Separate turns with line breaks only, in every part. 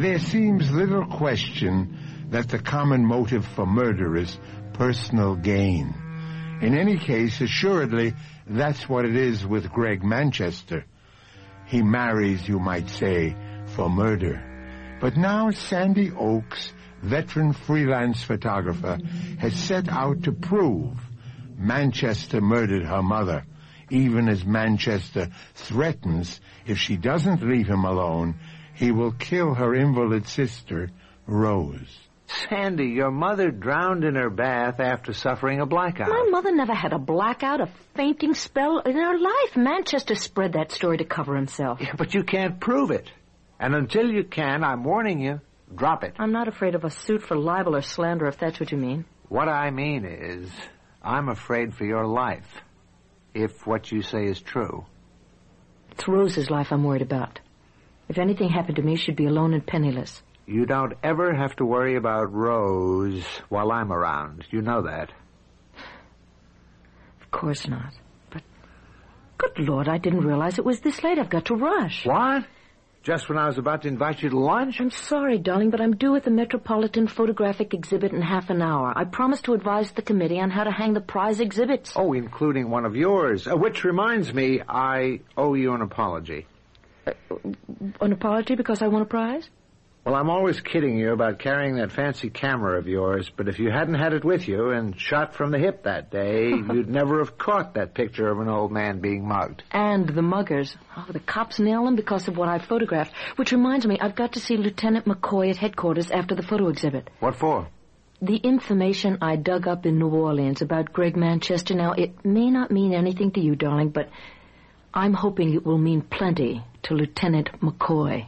There seems little question that the common motive for murder is personal gain. In any case, assuredly, that's what it is with Greg Manchester. He marries, you might say, for murder. But now Sandy Oakes, veteran freelance photographer, has set out to prove Manchester murdered her mother, even as Manchester threatens if she doesn't leave him alone, he will kill her invalid sister, Rose.
Sandy, your mother drowned in her bath after suffering a blackout.
My mother never had a blackout, a fainting spell in her life. Manchester spread that story to cover himself.
Yeah, but you can't prove it. And until you can, I'm warning you, drop it.
I'm not afraid of a suit for libel or slander, if that's what you mean.
What I mean is, I'm afraid for your life, if what you say is true.
It's Rose's life I'm worried about. If anything happened to me, she'd be alone and penniless.
You don't ever have to worry about Rose while I'm around. You know that.
Of course not. But, good Lord, I didn't realize it was this late. I've got to rush.
What? Just when I was about to invite you to lunch?
I'm sorry, darling, but I'm due at the Metropolitan Photographic Exhibit in half an hour. I promised to advise the committee on how to hang the prize exhibits.
Oh, including one of yours. Which reminds me, I owe you an apology.
An apology because I won a prize?
Well, I'm always kidding you about carrying that fancy camera of yours, but if you hadn't had it with you and shot from the hip that day, you'd never have caught that picture of an old man being mugged.
And the muggers. Oh, the cops nail them because of what I photographed. Which reminds me, I've got to see Lieutenant McCoy at headquarters after the photo exhibit.
What for?
The information I dug up in New Orleans about Greg Manchester. Now, it may not mean anything to you, darling, but I'm hoping it will mean plenty to Lieutenant McCoy.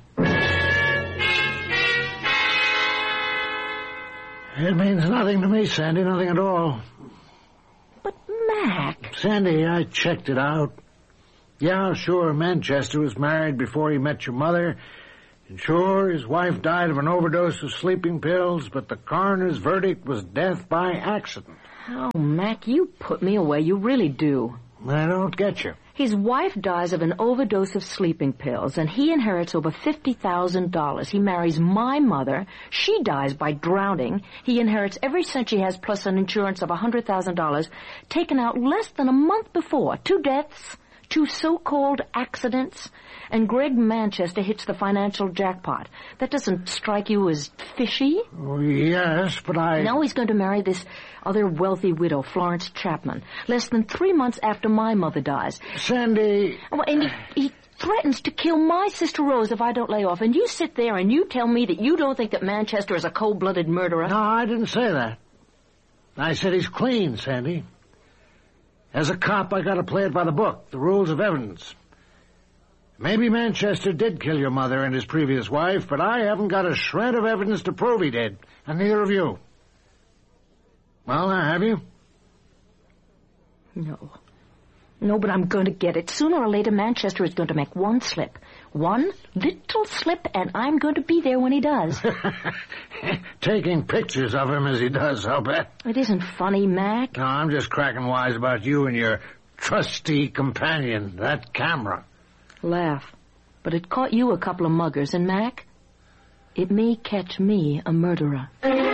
It means nothing to me, Sandy, nothing at all.
But, Mac...
Sandy, I checked it out. Yeah, sure, Manchester was married before he met your mother. And sure, his wife died of an overdose of sleeping pills, but the coroner's verdict was death by accident.
Oh, Mac, you put me away. You really do.
I don't get you.
His wife dies of an overdose of sleeping pills, and he inherits over $50,000. He marries my mother. She dies by drowning. He inherits every cent she has plus an insurance of $100,000, taken out less than a month before. 2 deaths, 2 so-called accidents, and Greg Manchester hits the financial jackpot. That doesn't strike you as fishy?
Oh, yes, but
Now he's going to marry this other wealthy widow, Florence Chapman, less than 3 months after my mother dies.
Sandy...
Oh, and he threatens to kill my sister Rose if I don't lay off. And you sit there and you tell me that you don't think that Manchester is a cold-blooded murderer.
No, I didn't say that. I said he's clean, Sandy. As a cop, I gotta play it by the book, the rules of evidence. Maybe Manchester did kill your mother and his previous wife, but I haven't got a shred of evidence to prove he did, and neither of you. Well, have you?
No, but I'm going to get it. Sooner or later, Manchester is going to make one slip. One little slip, and I'm going to be there when he does.
Taking pictures of him as he does, I'll bet.
It isn't funny, Mac.
No, I'm just cracking wise about you and your trusty companion, that camera.
Laugh. But it caught you a couple of muggers, and Mac, it may catch me a murderer.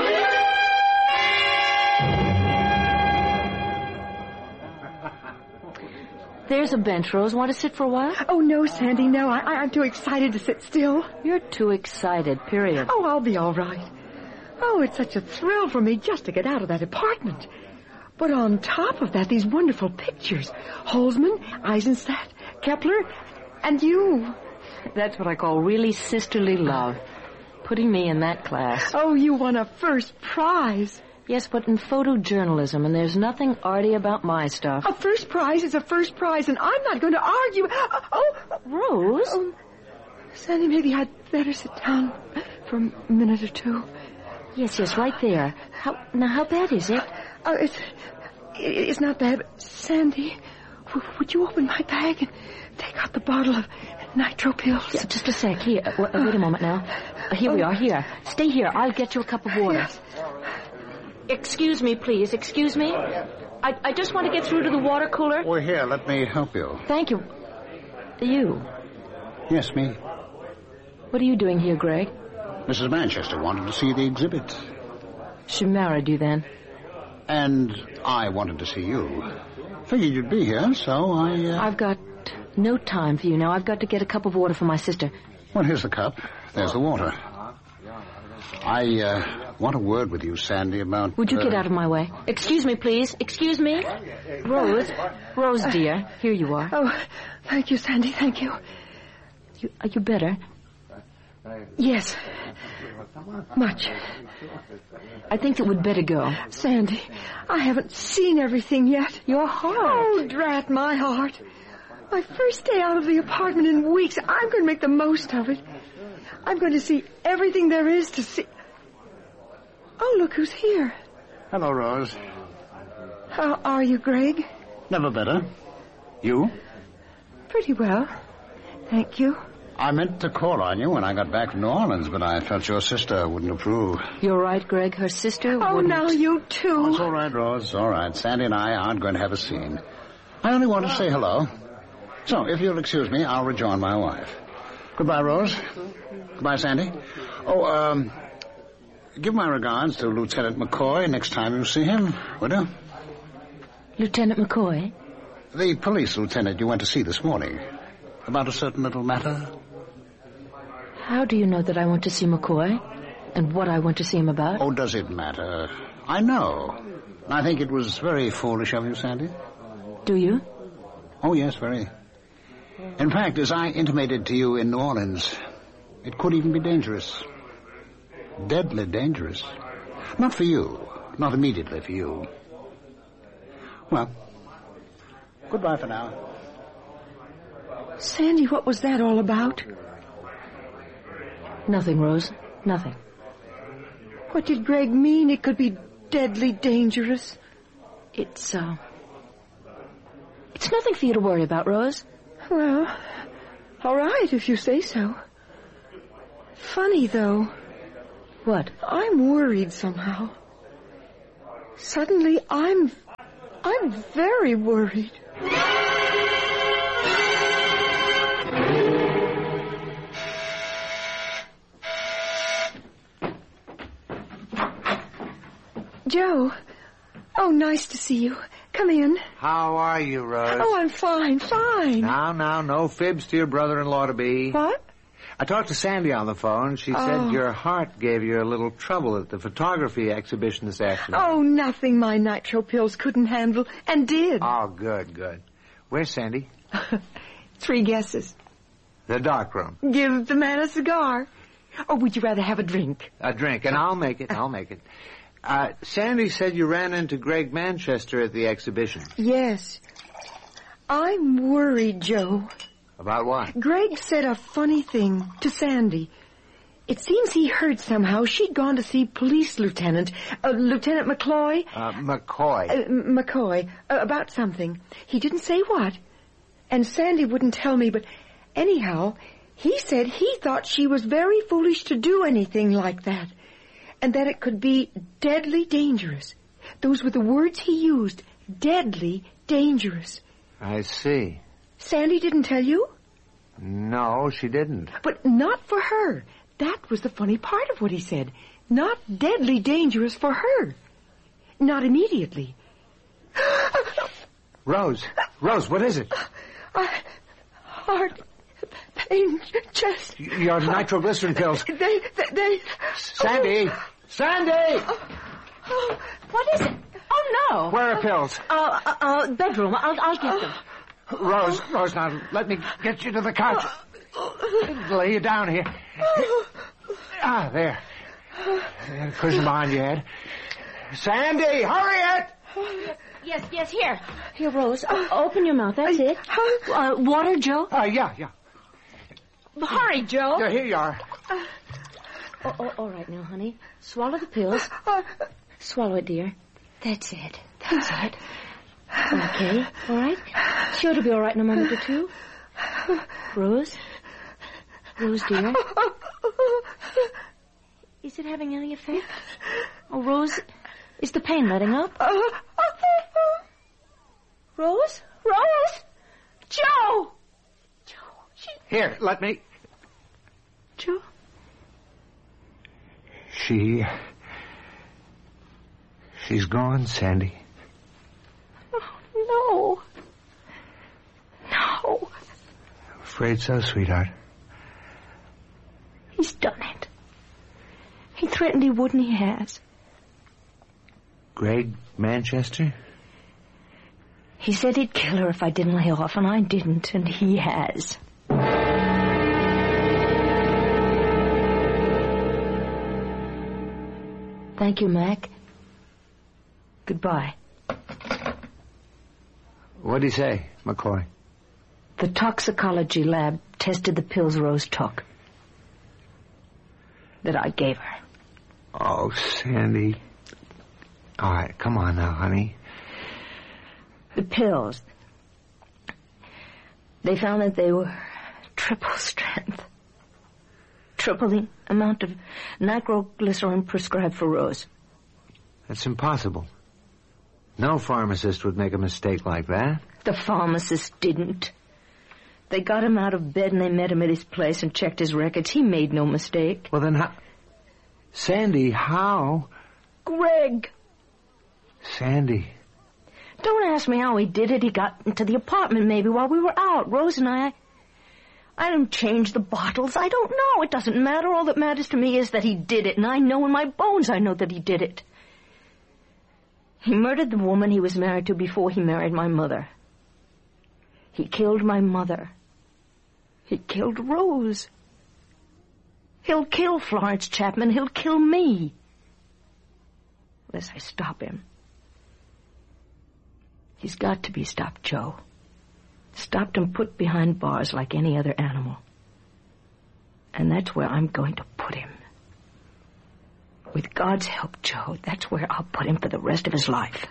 There's a bench, Rose. Want to sit for a while?
Oh, no, Sandy, no. I'm too excited to sit still.
You're too excited, period.
Oh, I'll be all right. Oh, it's such a thrill for me just to get out of that apartment. But on top of that, these wonderful pictures. Holzman, Eisenstadt, Kepler, and you.
That's what I call really sisterly love. Putting me in that class.
Oh, you won a first prize.
Yes, but in photojournalism, and there's nothing arty about my stuff.
A first prize is a first prize, and I'm not going to argue.
Rose?
Oh, Sandy, maybe I'd better sit down for a minute or two.
Yes, right there. How bad is it?
It's not bad. But Sandy, would you open my bag and take out the bottle of nitro pills?
Yeah, just a sec. Here, wait a moment now. Here we are. Here. Stay here. I'll get you a cup of water.
Yes.
Excuse me, please. Excuse me. I just want to get through to the water cooler.
Oh, here, let me help you.
Thank you. You?
Yes, me.
What are you doing here, Greg?
Mrs. Manchester wanted to see the exhibit.
She married you then?
And I wanted to see you. Figured you'd be here, so
I've got no time for you now. I've got to get a cup of water for my sister.
Well, here's the cup. There's the water. I want a word with you, Sandy, about...
Would you get out of my way? Excuse me, please. Excuse me. Rose, dear. Here you are.
Oh, thank you, Sandy. Thank you.
Are you better?
Yes. Much.
I think that we'd better go.
Sandy, I haven't seen everything yet.
Your heart.
Oh, drat my heart. My first day out of the apartment in weeks. I'm going to make the most of it. I'm going to see everything there is to see. Oh, look who's here.
Hello, Rose.
How are you, Greg?
Never better. You?
Pretty well. Thank you.
I meant to call on you when I got back from New Orleans, but I felt your sister wouldn't approve.
You're right, Greg. Her sister wouldn't.
Now you too.
Oh, it's all right, Rose. All right. Sandy and I aren't going to have a scene. I only want to say hello. So, if you'll excuse me, I'll rejoin my wife. Goodbye, Rose. Goodbye, Sandy. Oh, give my regards to Lieutenant McCoy next time you see him, will you?
Lieutenant McCoy?
The police lieutenant you went to see this morning. About a certain little matter.
How do you know that I want to see McCoy? And what I want to see him about?
Oh, does it matter? I know. I think it was very foolish of you, Sandy.
Do you?
Oh, yes, very. In fact, as I intimated to you in New Orleans, it could even be dangerous. Deadly dangerous. Not for you. Not immediately for you. Well, goodbye for now.
Sandy, what was that all about?
Nothing, Rose. Nothing.
What did Greg mean? It could be deadly dangerous.
It's nothing for you to worry about, Rose.
Well, all right, if you say so. Funny, though.
What?
I'm worried somehow. Suddenly, I'm very worried. Joe. Oh, nice to see you. Come in.
How are you, Rose?
Oh, I'm fine.
Now, no fibs to your brother-in-law-to-be.
What?
I talked to Sandy on the phone. She said your heart gave you a little trouble at the photography exhibition this afternoon.
Oh, nothing my nitro pills couldn't handle, and did.
Oh, good. Where's Sandy?
3 guesses.
The dark room.
Give the man a cigar. Or would you rather have a drink?
A drink, and I'll make it. Sandy said you ran into Greg Manchester at the exhibition.
Yes. I'm worried, Joe.
About what?
Greg said a funny thing to Sandy. It seems he heard somehow she'd gone to see Police Lieutenant McCoy. McCoy, about something. He didn't say what. And Sandy wouldn't tell me, but anyhow, he said he thought she was very foolish to do anything like that. And that it could be deadly dangerous. Those were the words he used. Deadly dangerous.
I see.
Sandy didn't tell you?
No, she didn't.
But not for her. That was the funny part of what he said. Not deadly dangerous for her. Not immediately.
Rose, what is it?
Heart pain, chest.
Your nitroglycerin pills.
They...
Sandy!
Oh, what is it? Oh, no.
Where are pills?
Bedroom. I'll get them.
Rose, now, let me get you to the couch. Lay you down here. There. Cushion behind your head. Sandy, hurry it!
Yes, here. Here, Rose. Open your mouth. That's it. Water, Joe?
Yeah.
Hurry, Joe.
Yeah, here you are.
All right now, honey. Swallow the pills. Swallow it, dear. That's it. Okay, all right? Sure to be all right in a moment or two. Rose, dear. Is it having any effect? Oh, Rose, is the pain letting up? Rose? Joe!
Here, let me...
Joe?
She's gone, Sandy.
Oh, no. No.
I'm afraid so, sweetheart.
He's done it. He threatened he would, and he has.
Greg Manchester?
He said he'd kill her if I didn't lay off, and I didn't, and he has. Thank you, Mac. Goodbye.
What'd he say, McCoy?
The toxicology lab tested the pills Rose took. That I gave her.
Oh, Sandy. All right, come on now, honey.
The pills. They found that they were triple strength. Triple the amount of nitroglycerin prescribed for Rose.
That's impossible. No pharmacist would make a mistake like that.
The pharmacist didn't. They got him out of bed and they met him at his place and checked his records. He made no mistake.
Well, then how... Sandy, how?
Greg!
Sandy.
Don't ask me how he did it. He got into the apartment maybe while we were out. Rose and I didn't change the bottles. I don't know. It doesn't matter. All that matters to me is that he did it, and I know in my bones I know that he did it. He murdered the woman he was married to before he married my mother. He killed my mother. He killed Rose. He'll kill Florence Chapman. He'll kill me. Unless I stop him. He's got to be stopped, Joe. Stopped and put behind bars like any other animal. And that's where I'm going to put him. With God's help, Joe, that's where I'll put him for the rest of his life.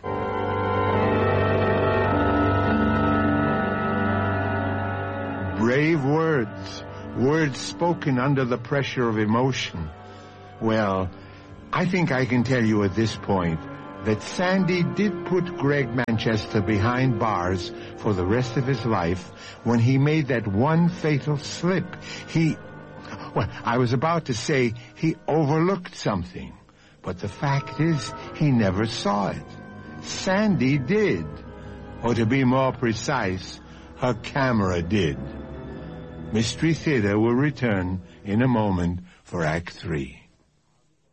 Brave words. Words spoken under the pressure of emotion. Well, I think I can tell you at this point that Sandy did put Greg Manchester behind bars for the rest of his life when he made that one fatal slip. I was about to say he overlooked something, but the fact is he never saw it. Sandy did. Or to be more precise, her camera did. Mystery Theater will return in a moment for Act 3.